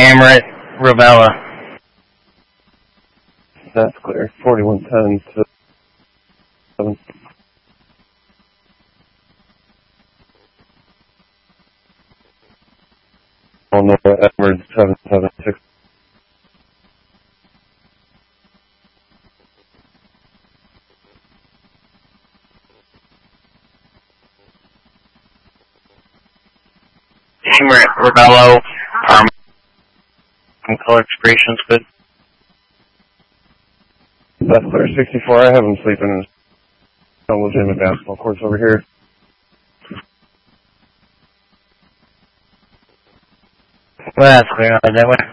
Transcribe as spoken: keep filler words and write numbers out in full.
Amaret, Ravella. That's clear. forty-one ten to seven. On the Edwards seven seven six. Amaret, Ravello, um, color expression's good. That's clear. sixty-four. I have him sleeping in a legitimate basketball courts over here. Well, that's clear on that one.